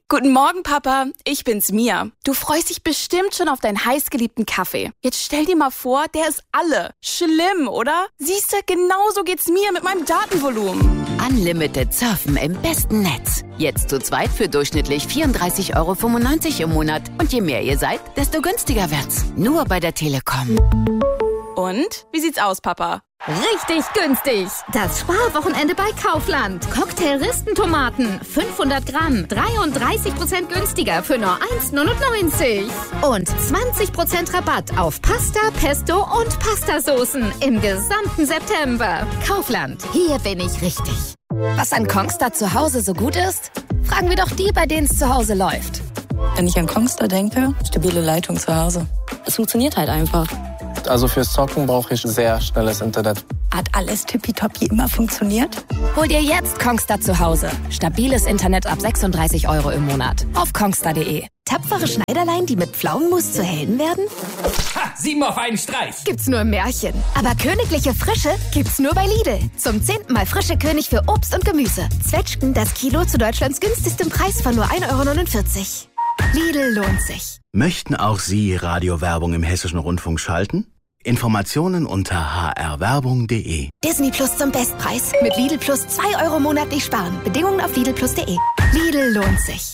Guten Morgen, Papa. Ich bin's, Mia. Du freust dich bestimmt schon auf deinen heißgeliebten Kaffee. Jetzt stell dir mal vor, der ist alle. Schlimm, oder? Siehste, genauso geht's mir mit meinem Datenvolumen. Unlimited surfen im besten Netz. Jetzt zu zweit für durchschnittlich 34,95 € im Monat. Und je mehr ihr seid, desto günstiger wird's. Nur bei der Telekom. Und? Wie sieht's aus, Papa? Richtig günstig. Das Sparwochenende bei Kaufland. Cocktail-Ristentomaten, 500 Gramm, 33% günstiger für nur 1,99 €. Und 20% Rabatt auf Pasta, Pesto und Pastasoßen im gesamten September. Kaufland, hier bin ich richtig. Was an Kongstar zu Hause so gut ist? Fragen wir doch die, bei denen es zu Hause läuft. Wenn ich an Kongstar denke, stabile Leitung zu Hause. Es funktioniert halt einfach. Also fürs Zocken brauche ich sehr schnelles Internet. Hat alles tippitoppi immer funktioniert? Hol dir jetzt Kongstar zu Hause. Stabiles Internet ab 36 € im Monat. Auf kongstar.de. Tapfere Schneiderlein, die mit Pflaumenmus zu Helden werden? Ha! 7 auf einen Streich! Gibt's nur im Märchen. Aber königliche Frische gibt's nur bei Lidl. Zum 10. Mal frische König für Obst und Gemüse. Zwetschgen das Kilo zu Deutschlands günstigstem Preis von nur 1,49 €. Lidl lohnt sich. Möchten auch Sie Radiowerbung im Hessischen Rundfunk schalten? Informationen unter hrwerbung.de. Disney Plus zum Bestpreis. Mit Lidl Plus 2 € monatlich sparen. Bedingungen auf lidlplus.de. Lidl lohnt sich.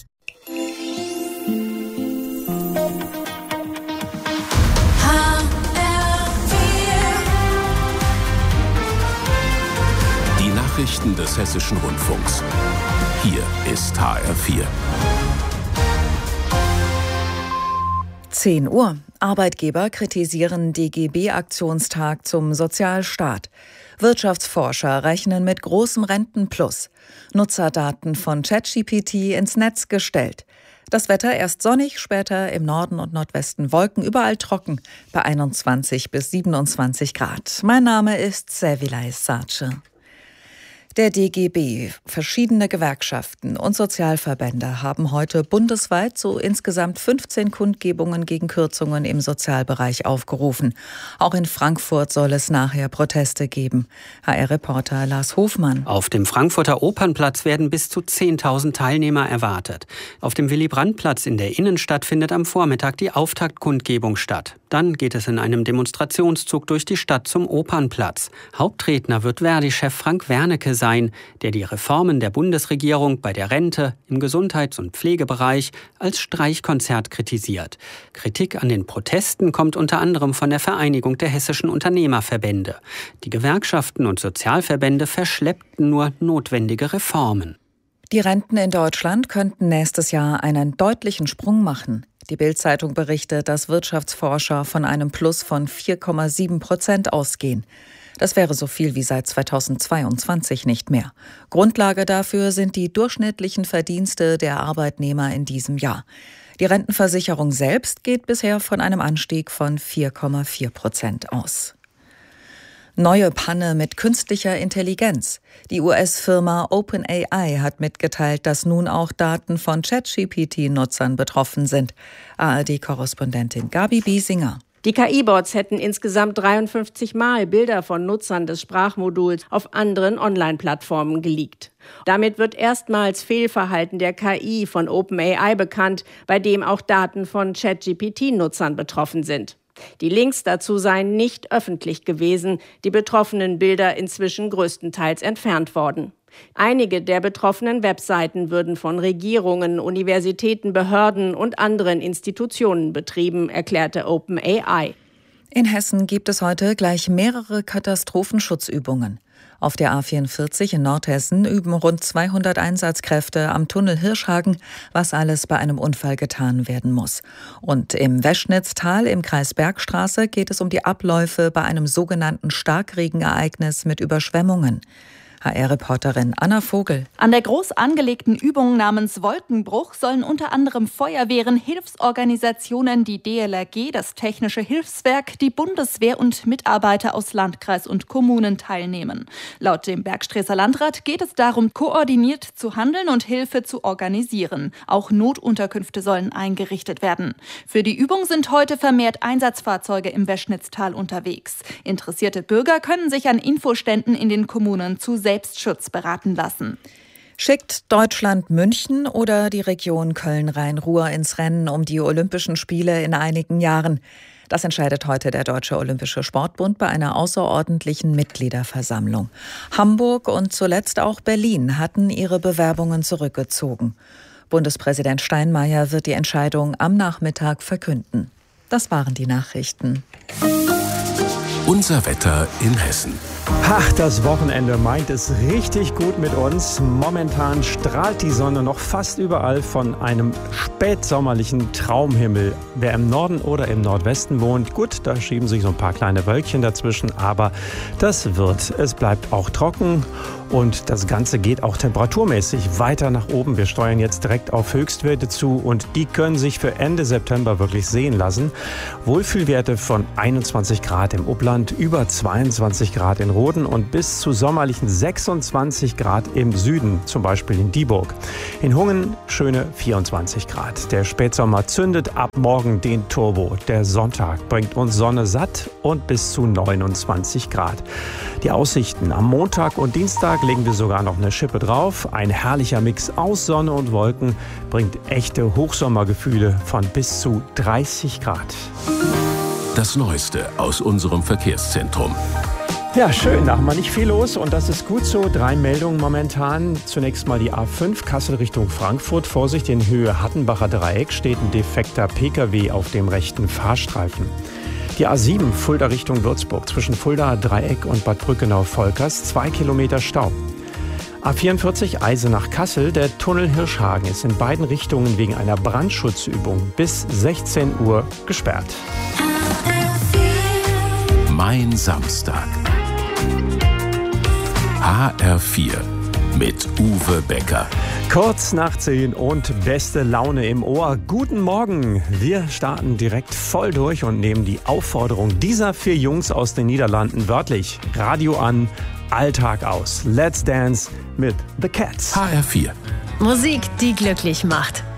Die Nachrichten des Hessischen Rundfunks. Hier ist HR4. 10 Uhr. Arbeitgeber kritisieren DGB-Aktionstag zum Sozialstaat. Wirtschaftsforscher rechnen mit großem Rentenplus. Nutzerdaten von ChatGPT ins Netz gestellt. Das Wetter erst sonnig, später im Norden und Nordwesten Wolken, überall trocken, bei 21 bis 27 Grad. Mein Name ist Sevilay Sace. Der DGB, verschiedene Gewerkschaften und Sozialverbände haben heute bundesweit zu insgesamt 15 Kundgebungen gegen Kürzungen im Sozialbereich aufgerufen. Auch in Frankfurt soll es nachher Proteste geben. HR-Reporter Lars Hofmann. Auf dem Frankfurter Opernplatz werden bis zu 10.000 Teilnehmer erwartet. Auf dem Willy-Brandt-Platz in der Innenstadt findet am Vormittag die Auftaktkundgebung statt. Dann geht es in einem Demonstrationszug durch die Stadt zum Opernplatz. Hauptredner wird Verdi-Chef Frank Wernicke sein, der die Reformen der Bundesregierung bei der Rente, im Gesundheits- und Pflegebereich als Streichkonzert kritisiert. Kritik an den Protesten kommt unter anderem von der Vereinigung der hessischen Unternehmerverbände. Die Gewerkschaften und Sozialverbände verschleppten nur notwendige Reformen. Die Renten in Deutschland könnten nächstes Jahr einen deutlichen Sprung machen. Die Bild-Zeitung berichtet, dass Wirtschaftsforscher von einem Plus von 4,7% ausgehen. Das wäre so viel wie seit 2022 nicht mehr. Grundlage dafür sind die durchschnittlichen Verdienste der Arbeitnehmer in diesem Jahr. Die Rentenversicherung selbst geht bisher von einem Anstieg von 4,4% aus. Neue Panne mit künstlicher Intelligenz. Die US-Firma OpenAI hat mitgeteilt, dass nun auch Daten von ChatGPT-Nutzern betroffen sind. ARD-Korrespondentin Gabi Biesinger. Die KI-Bots hätten insgesamt 53 Mal Bilder von Nutzern des Sprachmoduls auf anderen Online-Plattformen geleakt. Damit wird erstmals Fehlverhalten der KI von OpenAI bekannt, bei dem auch Daten von ChatGPT-Nutzern betroffen sind. Die Links dazu seien nicht öffentlich gewesen, die betroffenen Bilder inzwischen größtenteils entfernt worden. Einige der betroffenen Webseiten würden von Regierungen, Universitäten, Behörden und anderen Institutionen betrieben, erklärte OpenAI. In Hessen gibt es heute gleich mehrere Katastrophenschutzübungen. Auf der A44 in Nordhessen üben rund 200 Einsatzkräfte am Tunnel Hirschhagen, was alles bei einem Unfall getan werden muss. Und im Weschnitztal im Kreis Bergstraße geht es um die Abläufe bei einem sogenannten Starkregenereignis mit Überschwemmungen. HR-Reporterin Anna Vogel. An der groß angelegten Übung namens Wolkenbruch sollen unter anderem Feuerwehren, Hilfsorganisationen, die DLRG, das Technische Hilfswerk, die Bundeswehr und Mitarbeiter aus Landkreis und Kommunen teilnehmen. Laut dem Bergstreßer Landrat geht es darum, koordiniert zu handeln und Hilfe zu organisieren. Auch Notunterkünfte sollen eingerichtet werden. Für die Übung sind heute vermehrt Einsatzfahrzeuge im Weschnitztal unterwegs. Interessierte Bürger können sich an Infoständen in den Kommunen zu Selbstschutz beraten lassen. Schickt Deutschland München oder die Region Köln-Rhein-Ruhr ins Rennen um die Olympischen Spiele in einigen Jahren? Das entscheidet heute der Deutsche Olympische Sportbund bei einer außerordentlichen Mitgliederversammlung. Hamburg und zuletzt auch Berlin hatten ihre Bewerbungen zurückgezogen. Bundespräsident Steinmeier wird die Entscheidung am Nachmittag verkünden. Das waren die Nachrichten. Unser Wetter in Hessen. Ach, das Wochenende meint es richtig gut mit uns. Momentan strahlt die Sonne noch fast überall von einem spätsommerlichen Traumhimmel. Wer im Norden oder im Nordwesten wohnt, gut, da schieben sich so ein paar kleine Wölkchen dazwischen, aber das wird. Es bleibt auch trocken und das Ganze geht auch temperaturmäßig weiter nach oben. Wir steuern jetzt direkt auf Höchstwerte zu und die können sich für Ende September wirklich sehen lassen. Wohlfühlwerte von 21 Grad im Upland, über 22 Grad in Roden und bis zu sommerlichen 26 Grad im Süden, zum Beispiel in Dieburg. In Hungen schöne 24 Grad. Der Spätsommer zündet ab morgen den Turbo. Der Sonntag bringt uns Sonne satt und bis zu 29 Grad. Die Aussichten am Montag und Dienstag legen wir sogar noch eine Schippe drauf. Ein herrlicher Mix aus Sonne und Wolken bringt echte Hochsommergefühle von bis zu 30 Grad. Das Neueste aus unserem Verkehrszentrum. Ja, schön, da haben wir nicht viel los und das ist gut so. 3 Meldungen momentan. Zunächst mal die A5 Kassel Richtung Frankfurt. Vorsicht, in Höhe Hattenbacher Dreieck steht ein defekter Pkw auf dem rechten Fahrstreifen. Die A7 Fulda Richtung Würzburg zwischen Fulda Dreieck und Bad Brückenau-Volkers 2 Kilometer Stau. A44 Eisenach Kassel, der Tunnel Hirschhagen ist in beiden Richtungen wegen einer Brandschutzübung bis 16 Uhr gesperrt. Mein Samstag. HR4 mit Uwe Becker. Kurz nach 10 und beste Laune im Ohr. Guten Morgen. Wir starten direkt voll durch und nehmen die Aufforderung dieser 4 Jungs aus den Niederlanden wörtlich. Radio an, Alltag aus. Let's Dance mit The Cats. HR4. Musik, die glücklich macht.